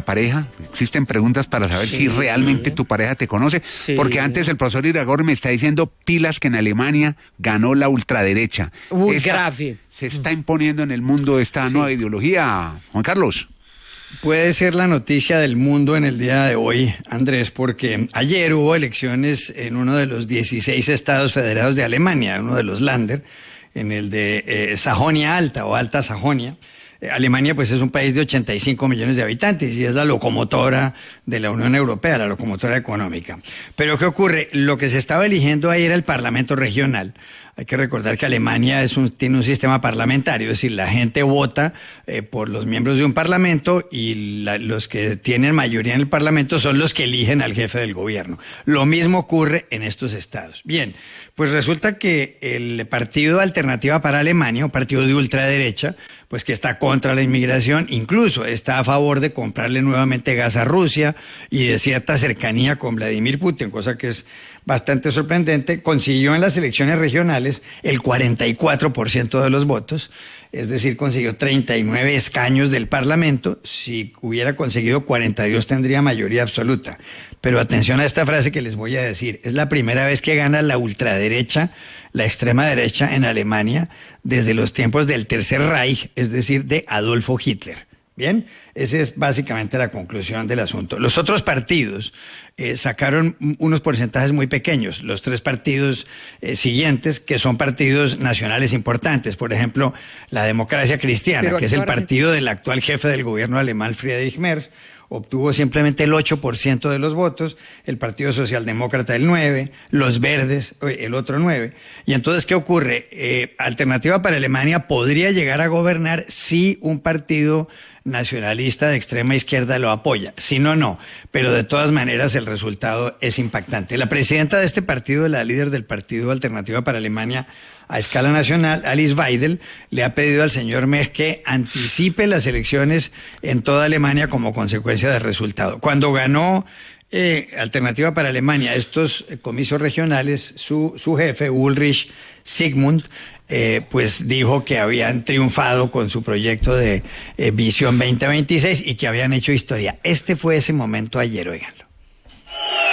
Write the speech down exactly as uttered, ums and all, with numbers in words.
pareja? ¿Existen preguntas para saber sí. si realmente tu pareja te conoce? Sí. Porque antes el profesor Iragorri me está diciendo pilas que en Alemania ganó la ultraderecha. Uy, esta, grave. Se está imponiendo en el mundo esta sí. nueva ideología, Juan Carlos. Puede ser la noticia del mundo en el día de hoy, Andrés, porque ayer hubo elecciones en uno de los dieciséis estados federados de Alemania, uno de los Länder, en el de eh, Sajonia Alta o Alta Sajonia. Eh, Alemania pues es un país de ochenta y cinco millones de habitantes y es la locomotora de la Unión Europea, la locomotora económica. Pero ¿qué ocurre? Lo que se estaba eligiendo ahí era el Parlamento regional. Hay que recordar que Alemania es un, tiene un sistema parlamentario, es decir, la gente vota eh, por los miembros de un parlamento y la, los que tienen mayoría en el parlamento son los que eligen al jefe del gobierno. Lo mismo ocurre en estos estados. Bien, pues resulta que el Partido Alternativa para Alemania, un partido de ultraderecha, pues que está contra la inmigración, incluso está a favor de comprarle nuevamente gas a Rusia y de cierta cercanía con Vladimir Putin, cosa que es bastante sorprendente, consiguió en las elecciones regionales el cuarenta y cuatro por ciento de los votos, es decir, consiguió treinta y nueve escaños del Parlamento. Si hubiera conseguido cuarenta y dos tendría mayoría absoluta. Pero atención a esta frase que les voy a decir, es la primera vez que gana la ultraderecha, la extrema derecha en Alemania desde los tiempos del Tercer Reich, es decir, de Adolfo Hitler. Bien, esa es básicamente la conclusión del asunto. Los otros partidos eh, sacaron unos porcentajes muy pequeños, los tres partidos eh, siguientes, que son partidos nacionales importantes, por ejemplo, la Democracia Cristiana, Pero que es el partido del actual jefe del gobierno alemán, Friedrich Merz, obtuvo simplemente el ocho por ciento de los votos, el Partido Socialdemócrata el nueve por ciento, los Verdes el otro nueve por ciento. Y entonces, ¿qué ocurre? Eh, Alternativa para Alemania podría llegar a gobernar si un partido nacionalista de extrema izquierda lo apoya, si no, no, pero de todas maneras el resultado es impactante. La presidenta de este partido, la líder del Partido Alternativa para Alemania a escala nacional, Alice Weidel, le ha pedido al señor Merz que anticipe las elecciones en toda Alemania como consecuencia del resultado. Cuando ganó eh, Alternativa para Alemania estos eh, comicios regionales, su, su jefe, Ulrich Sigmund, Eh, pues dijo que habían triunfado con su proyecto de eh, Visión veinte veintiséis y que habían hecho historia. Este fue ese momento ayer, oigan.